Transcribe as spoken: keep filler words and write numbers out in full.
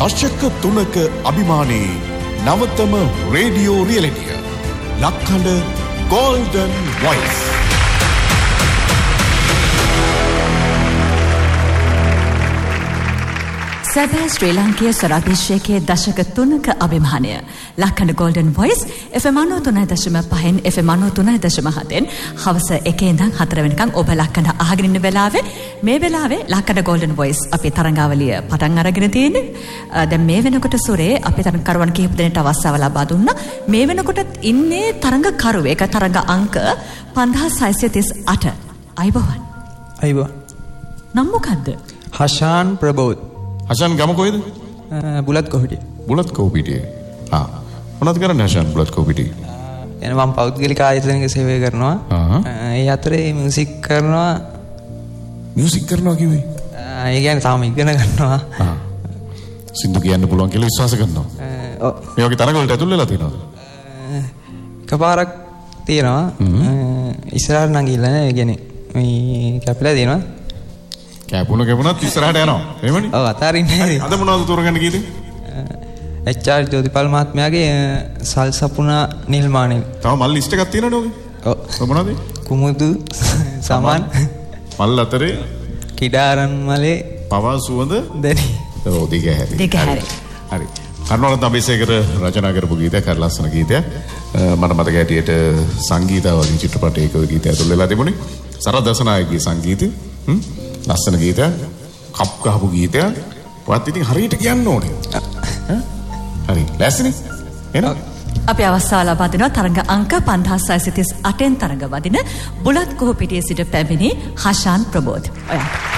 දශක තුනක අභිමානී නවතම radio රියැලිටිය ලක්හඬ Golden Voice. සැබෑ ශ්‍රී ලාංකීය ස්වරාභිෂේකයේ දශක තුනක අභිමානය ලක්හඬ Golden Voice F M ninety three point five F M ninety three point seven හවස එකේ ඉඳන් හතර වෙනකන් ඔබ ලක්හඬ අහගෙන ඉන්න වෙලාවේ මේ වෙලාවේ ලක්හඬ Golden Voice අපේ තරංගාවලිය පටන් අරගෙන තියෙන්නේ. දැන් මේ වෙනකොට සුරේ අපේ තරංගකරුවන් කිහිප දෙනෙක්ට අවස්ථාව ලබා දුන්නා. මේ වෙනකොට ඉන්නේ තරංගකරුවෙක් තරංග අංක පන්දාස් හයසිය තිස් අට. අයිබෝවන්. අයිබෝවන්. නම් මොකද්ද? හෂාන් ප්‍රබෝධ්. හෂාන් ගම කොහෙද? බුලත් කොහිටිය. බුලත් කොහිටිය. ආ. මොනවද කරන්නේ හෂාන් බුලත් කොහිටිය? එන මම පෞද්ගලික ආයතනයක සේවය කරනවා. ඒ අතරේ මියුසික් කරනවා. මියුසික් කරනවා කිව්වේ? ඒ කියන්නේ තාම ඉගෙන ගන්නවා. ආ. සින්දු කියන්න පුළුවන් කියලා විශ්වාස කරනවා. ඔව්. මේ වගේ තරඟ වලට ඇතුල් වෙලා තියෙනවද? එකපාරක් තියෙනවා. ඉස්සරහට නගිලා නෑ. ඒ කියන්නේ මේ කැපිලා තියෙනවා. කැපුණ කැපුණත් ඉස්සරහට යනවා. එහෙමනේ? ඔව් අතාරින්නේ නැහැ. අද මොනවද තෝරගන්න කීයේ? H R Jothipala මහත්මයාගේ සල්සපුණා නිල්මාණය. තව මල් ලිස්ට් එකක් තියෙනවද ඔගේ? ඔව්. ඔය මොනවද? කුමුදු සමන් මල් අතරේ කිඩාරන් මලේ පවා සුවඳ දැනි. ඔව් දෙක හැරි. දෙක හැරි. හරි. කරුණාරත්න අබේසේකර රචනා කරපු ගීතයක් හරි ලස්සන ගීතයක්. මට මතක හැටියට සංගීතය වගේ චිත්‍රපටයක ඔය ගීතය ඇතුල් වෙලා තිබුණේ. සරත් දසනායකගේ සංගීතය. හ්ම්. ලස්සන ගීතයක්. කප් ගහපු ගීතයක්. වත් ඉතින් හරියට කියන්න ඕනේ. හරි. ලෑස්තිනේ? එහෙනම් අපි අවස්ථාව ලබා දෙනවා තරඟ අංක පන්දාස් හයසිය තිස් අටෙන් තරඟ වදින බුලත් කොහොපිටියේ සිට පැමිණි හෂාන් ප්‍රබෝධ්. ඔයා